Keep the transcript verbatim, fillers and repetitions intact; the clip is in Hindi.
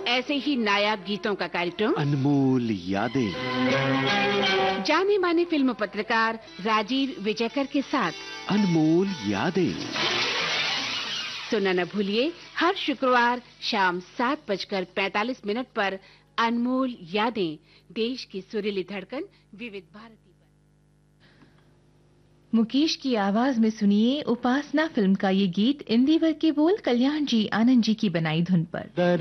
ऐसे ही नायाब गीतों का कार्यक्रम अनमोल यादें। जाने माने फिल्म पत्रकार राजीव विजयकर के साथ अनमोल यादें सुनना न भूलिए, हर शुक्रवार शाम सात बजकर पैंतालीस मिनट पर अनमोल यादें, देश की सुरीली धड़कन विविध भारती पर। मुकेश की आवाज में सुनिए उपासना फिल्म का ये गीत, इंदिवर के बोल कल्याण जी आनंद जी की बनाई धुन पर।